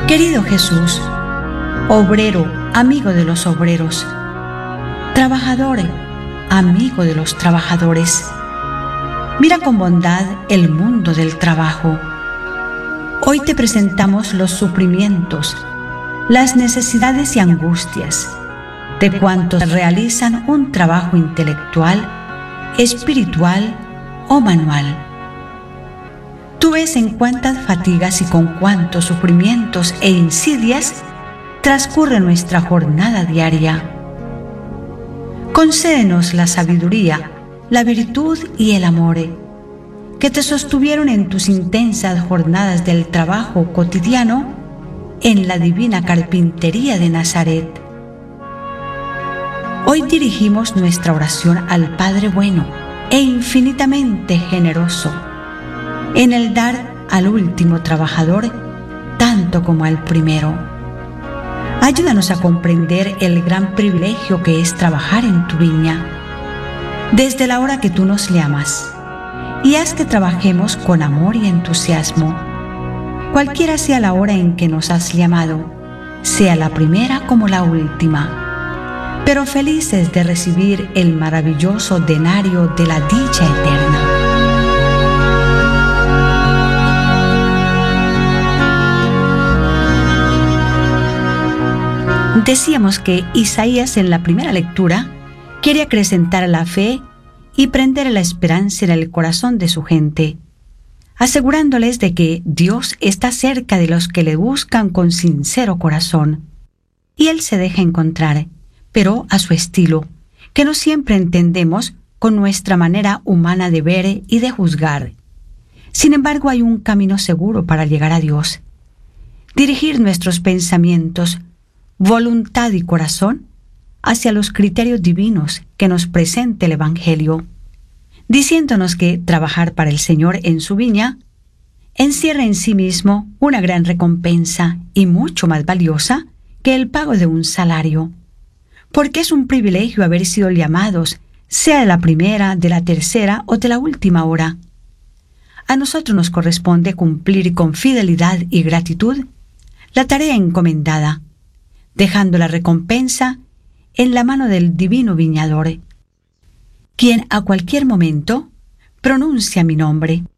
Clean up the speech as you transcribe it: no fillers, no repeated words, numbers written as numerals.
Querido Jesús, obrero, amigo de los obreros, trabajador, amigo de los trabajadores, mira con bondad el mundo del trabajo. Hoy te presentamos los sufrimientos, las necesidades y angustias de cuantos realizan un trabajo intelectual, espiritual o manual. Tú ves en cuántas fatigas y con cuántos sufrimientos e insidias transcurre nuestra jornada diaria. Concédenos la sabiduría, la virtud y el amor que te sostuvieron en tus intensas jornadas del trabajo cotidiano en la divina carpintería de Nazaret. Hoy dirigimos nuestra oración al Padre bueno e infinitamente generoso, en el dar al último trabajador tanto como al primero. Ayúdanos a comprender el gran privilegio que es trabajar en tu viña, desde la hora que tú nos llamas, y haz que trabajemos con amor y entusiasmo, cualquiera sea la hora en que nos has llamado, sea la primera como la última, pero felices de recibir el maravilloso denario de la dicha eterna. Decíamos que Isaías en la primera lectura quiere acrecentar la fe y prender la esperanza en el corazón de su gente, asegurándoles de que Dios está cerca de los que le buscan con sincero corazón. Y Él se deja encontrar, pero a su estilo, que no siempre entendemos con nuestra manera humana de ver y de juzgar. Sin embargo, hay un camino seguro para llegar a Dios. Dirigir nuestros pensamientos, voluntad y corazón hacia los criterios divinos que nos presenta el Evangelio, diciéndonos que trabajar para el Señor en su viña encierra en sí mismo una gran recompensa y mucho más valiosa que el pago de un salario, porque es un privilegio haber sido llamados, sea de la primera, de la tercera o de la última hora. A nosotros nos corresponde cumplir con fidelidad y gratitud la tarea encomendada, dejando la recompensa en la mano del divino viñador, quien a cualquier momento pronuncia mi nombre